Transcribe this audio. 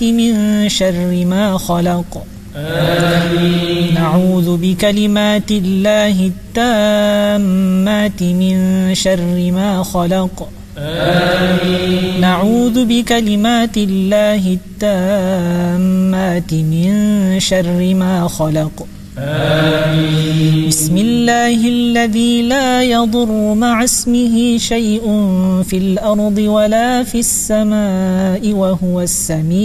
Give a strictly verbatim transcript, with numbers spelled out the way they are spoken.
الظلمات من شر ما خلق آمين. نعوذ بكلمات الله التامات من شر ما خلق آمين. نعوذ بكلمات الله التامات من شر ما خلق آمين. بسم الله الذي لا يضر مع اسمه شيء في الأرض ولا في السماء وهو السميع